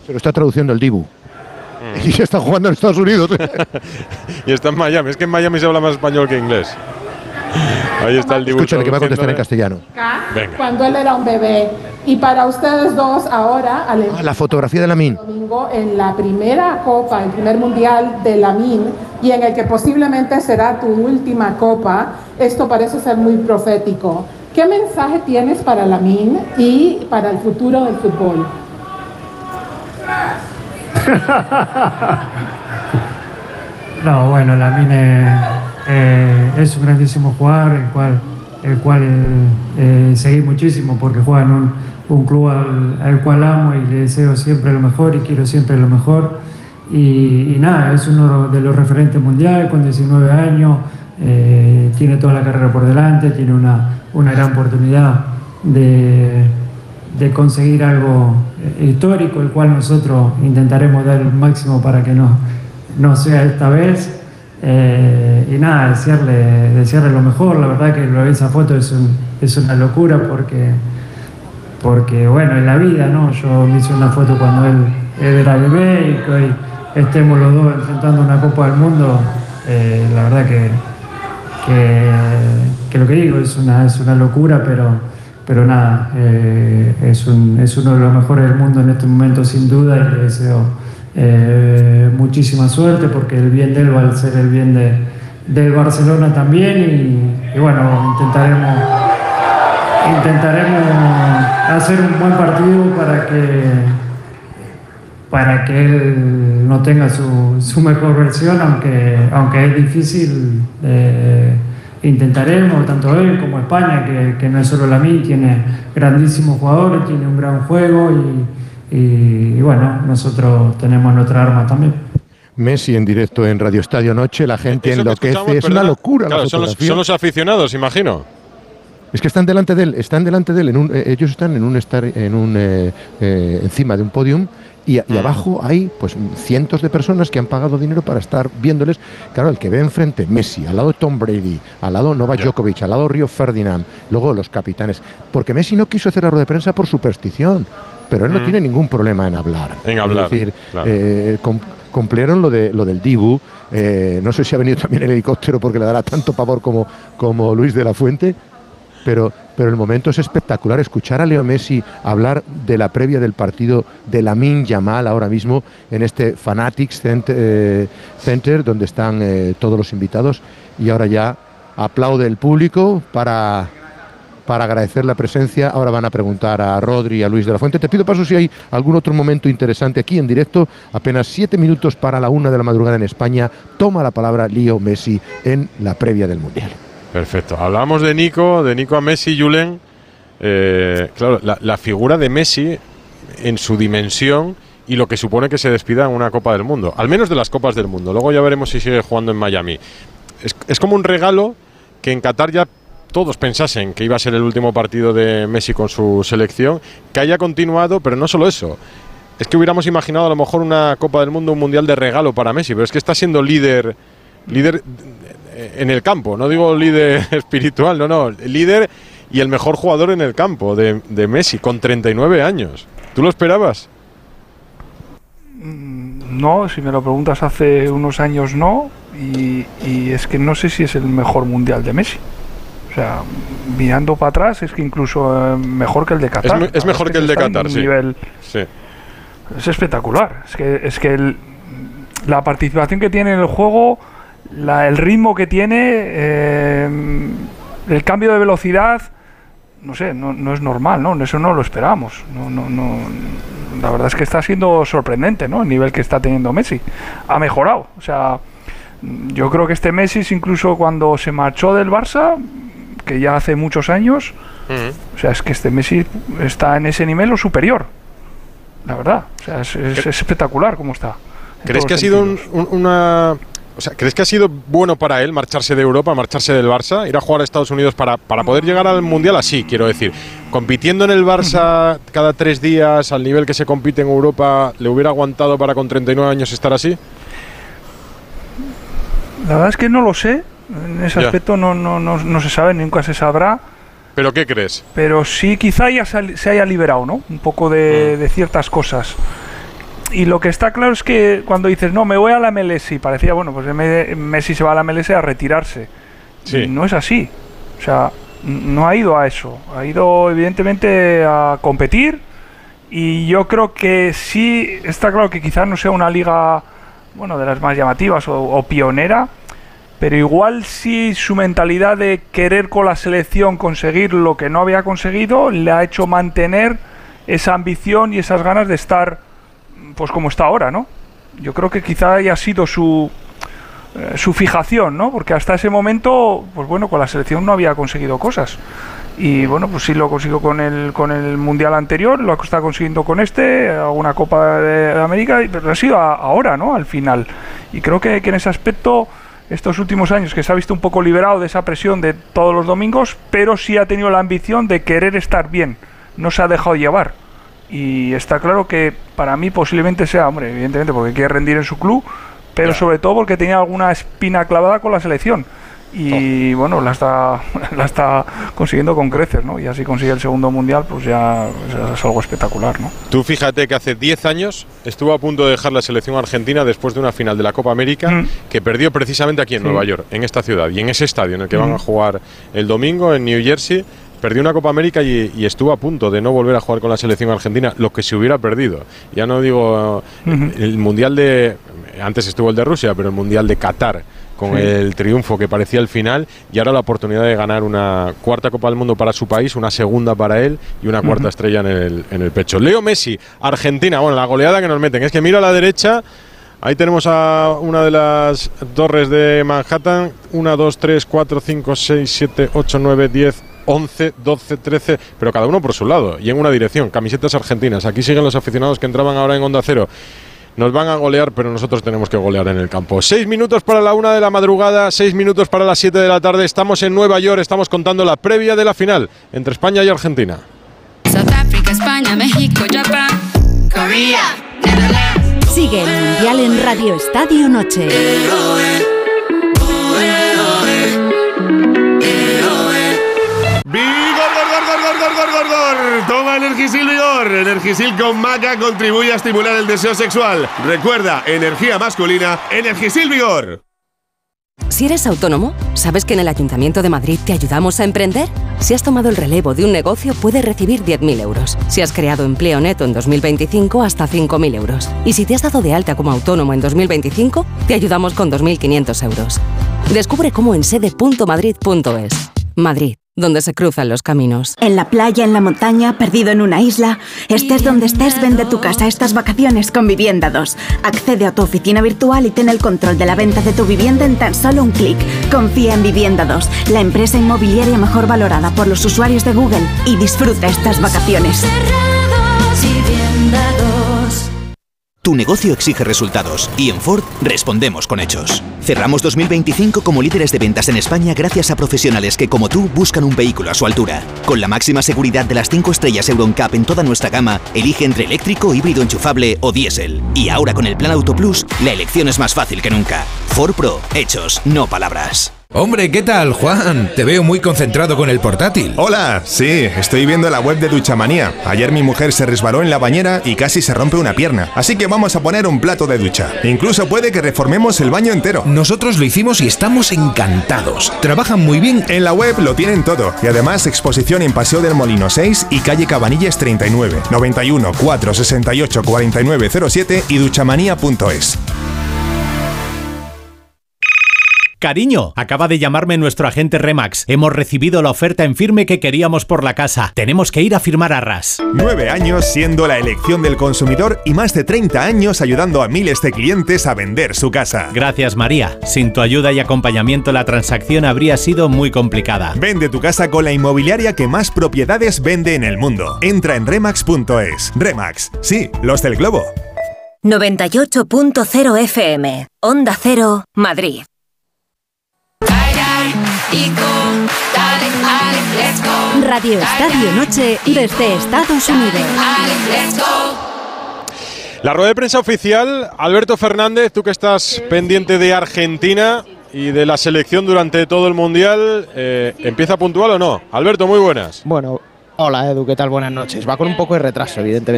Se lo está traduciendo el Dibu. Y está jugando en Estados Unidos. Y está en Miami. Es que en Miami se habla más español que inglés. Ahí está el Dibu. Escúchale que va a contestar en castellano. Venga. Cuando él era un bebé. Y para ustedes dos ahora, la fotografía de Lamine. Domingo en la primera copa, el primer mundial de Lamine, y en el que posiblemente será tu última copa. Esto parece ser muy profético. ¿Qué mensaje tienes para Lamine y para el futuro del fútbol? No, bueno, Lamine es un grandísimo jugador, el cual seguí muchísimo porque juega en un club al cual amo y le deseo siempre lo mejor y quiero siempre lo mejor. Y nada, es uno de los referentes mundiales con 19 años, tiene toda la carrera por delante, tiene una gran oportunidad de conseguir algo histórico, el cual nosotros intentaremos dar el máximo para que no sea esta vez. Y nada, desearle lo mejor. La verdad que lo de esa foto es una locura porque bueno, en la vida, ¿no? Yo me hice una foto cuando él era bebé y que hoy estemos los dos enfrentando una Copa del Mundo, la verdad que lo que digo es una locura, pero nada, es uno de los mejores del mundo en este momento sin duda, y le deseo muchísima suerte porque el bien de él va a ser el bien del Barcelona también, y bueno, intentaremos hacer un buen partido para que él no tenga su mejor versión, aunque es difícil. Intentaremos, tanto él como España, que no es solo Lamine, tiene grandísimos jugadores, tiene un gran juego y bueno, nosotros tenemos nuestra arma también. Messi en directo en Radio Estadio Noche, la gente enloquece, es una locura. Claro, son los aficionados, imagino. Es que están delante de él, ellos están encima de un podium y abajo hay pues cientos de personas que han pagado dinero para estar viéndoles. Claro, el que ve enfrente Messi, al lado Tom Brady, al lado Novak Djokovic, al lado Rio Ferdinand, luego los capitanes, porque Messi no quiso hacer la rueda de prensa por superstición, pero él no tiene ningún problema en hablar. Es decir, claro. Cumplieron lo del Dibu, no sé si ha venido también el helicóptero porque le dará tanto pavor como Luis de la Fuente. Pero el momento es espectacular, escuchar a Leo Messi hablar de la previa del partido de Lamine Yamal ahora mismo en este Fanatics Center donde están todos los invitados, y ahora ya aplaude el público para agradecer la presencia. Ahora van a preguntar a Rodri y a Luis de la Fuente. Te pido paso si hay algún otro momento interesante aquí en directo. Apenas 7 minutos para la 1 de la madrugada en España. Toma la palabra Leo Messi en la previa del Mundial. Perfecto. Hablamos de Nico a Messi, Julen. Claro, la figura de Messi en su dimensión y lo que supone que se despida en una Copa del Mundo, al menos de las Copas del Mundo. Luego ya veremos si sigue jugando en Miami. Es como un regalo que en Qatar ya todos pensasen que iba a ser el último partido de Messi con su selección, que haya continuado, pero no solo eso. Es que hubiéramos imaginado a lo mejor una Copa del Mundo, un Mundial de regalo para Messi, pero es que está siendo líder en el campo, no digo líder espiritual, no, líder y el mejor jugador en el campo de Messi, con 39 años. ¿Tú lo esperabas? No, si me lo preguntas hace unos años no, y es que no sé si es el mejor mundial de Messi. O sea, mirando para atrás es que incluso mejor que el de Qatar. Es mejor que el de Qatar, sí. Sí. Es espectacular, es que la participación que tiene en el juego, el ritmo que tiene, el cambio de velocidad, no sé, no es normal, ¿no? Eso no lo esperábamos. No, la verdad es que está siendo sorprendente, ¿no? El nivel que está teniendo Messi. Ha mejorado. O sea, yo creo que este Messi, incluso cuando se marchó del Barça, que ya hace muchos años, o sea, es que este Messi está en ese nivel o superior. La verdad. O sea, es espectacular cómo está. ¿Crees que ha sido o sea, ¿crees que ha sido bueno para él marcharse de Europa, marcharse del Barça, ir a jugar a Estados Unidos para poder llegar al Mundial así, quiero decir? Compitiendo en el Barça cada 3 días, al nivel que se compite en Europa, ¿le hubiera aguantado para con 39 años estar así? La verdad es que no lo sé. En ese aspecto no se sabe, nunca se sabrá. ¿Pero qué crees? Pero sí, quizá ya se haya liberado, ¿no? Un poco de ciertas cosas. Y lo que está claro es que cuando dices, no, me voy a la MLS, y parecía, bueno, pues Messi se va a la MLS a retirarse. Sí. No es así. O sea, no ha ido a eso. Ha ido, evidentemente, a competir. Y yo creo que sí, está claro que quizás no sea una liga, bueno, de las más llamativas o pionera, pero igual sí su mentalidad de querer con la selección conseguir lo que no había conseguido le ha hecho mantener esa ambición y esas ganas de estar, pues como está ahora, ¿no? Yo creo que quizá haya sido su fijación, ¿no? Porque hasta ese momento, pues bueno, con la selección no había conseguido cosas. Y bueno, pues sí lo consiguió con el Mundial anterior, lo está consiguiendo con alguna Copa de América, pero ha sido ahora, ¿no? Al final. Y creo que en ese aspecto, estos últimos años, que se ha visto un poco liberado de esa presión de todos los domingos, pero sí ha tenido la ambición de querer estar bien. No se ha dejado llevar. Y está claro que para mí posiblemente sea, hombre, evidentemente porque quiere rendir en su club, pero sobre todo porque tenía alguna espina clavada con la selección. Y bueno, la está consiguiendo con creces, ¿no? Y así consigue el segundo mundial, pues ya es algo espectacular, ¿no? Tú fíjate que hace 10 años estuvo a punto de dejar la selección argentina después de una final de la Copa América que perdió precisamente aquí en Nueva York, en esta ciudad y en ese estadio en el que van a jugar el domingo en New Jersey. Perdió una Copa América y estuvo a punto de no volver a jugar con la selección argentina, lo que se hubiera perdido. Ya no digo el mundial de... Antes estuvo el de Rusia, pero el mundial de Qatar, con el triunfo que parecía el final, y ahora la oportunidad de ganar una cuarta Copa del Mundo para su país, una segunda para él y una cuarta estrella en el pecho. Leo Messi, Argentina, bueno, la goleada que nos meten. Es que mira a la derecha, ahí tenemos a una de las torres de Manhattan, 1, 2, 3, 4, 5, 6, 7, 8, 9, 10, 11, 12, 13, pero cada uno por su lado y en una dirección, camisetas argentinas. Aquí siguen los aficionados que entraban ahora en Onda Cero. Nos van a golear, pero nosotros tenemos que golear en el campo. 6 minutos para la 1 de la madrugada, 6 minutos para las 7 de la tarde. Estamos en Nueva York, estamos contando la previa de la final entre España y Argentina. Sudáfrica, España, México, Japón, Corea, Netherlands. Sigue el Mundial en Radio Estadio Noche. ¡Vigor! Toma Energisil Vigor. Energisil con maca contribuye a estimular el deseo sexual. Recuerda, energía masculina, Energisil Vigor. Si eres autónomo, ¿sabes que en el Ayuntamiento de Madrid te ayudamos a emprender? Si has tomado el relevo de un negocio, puedes recibir 10.000 euros. Si has creado empleo neto en 2025, hasta 5.000 euros. Y si te has dado de alta como autónomo en 2025, te ayudamos con 2.500 euros. Descubre cómo en sede.madrid.es. Madrid, donde se cruzan los caminos. En la playa, en la montaña, perdido en una isla. Estés donde estés, vende tu casa estas vacaciones con Vivienda 2. Accede a tu oficina virtual y ten el control de la venta de tu vivienda en tan solo un clic. Confía en Vivienda 2, la empresa inmobiliaria mejor valorada por los usuarios de Google. Y disfruta estas vacaciones. Tu negocio exige resultados y en Ford respondemos con hechos. Cerramos 2025 como líderes de ventas en España gracias a profesionales que como tú buscan un vehículo a su altura. Con la máxima seguridad de las 5 estrellas Euro NCAP en toda nuestra gama, elige entre eléctrico, híbrido enchufable o diésel. Y ahora con el Plan Auto Plus, la elección es más fácil que nunca. Ford Pro, hechos, no palabras. Hombre, ¿qué tal, Juan? Te veo muy concentrado con el portátil. Hola, sí, estoy viendo la web de Duchamanía. Ayer mi mujer se resbaló en la bañera y casi se rompe una pierna. Así que vamos a poner un plato de ducha. Incluso puede que reformemos el baño entero. Nosotros lo hicimos y estamos encantados. Trabajan muy bien. En la web lo tienen todo. Y además exposición en Paseo del Molino 6 y calle Cabanilles 39, 91 468 4907 y duchamanía.es. Cariño, acaba de llamarme nuestro agente Remax. Hemos recibido la oferta en firme que queríamos por la casa. Tenemos que ir a firmar arras. 9 años siendo la elección del consumidor y más de 30 años ayudando a miles de clientes a vender su casa. Gracias, María. Sin tu ayuda y acompañamiento la transacción habría sido muy complicada. Vende tu casa con la inmobiliaria que más propiedades vende en el mundo. Entra en remax.es. Remax, sí, los del globo. 98.0 FM. Onda Cero, Madrid. Radio Estadio Noche desde Estados Unidos. La rueda de prensa oficial, Alberto Fernández, tú que estás pendiente de Argentina y de la selección durante todo el Mundial, ¿empieza puntual o no? Alberto, muy buenas. Bueno, hola Edu, ¿qué tal? Buenas noches. Va con un poco de retraso, evidentemente.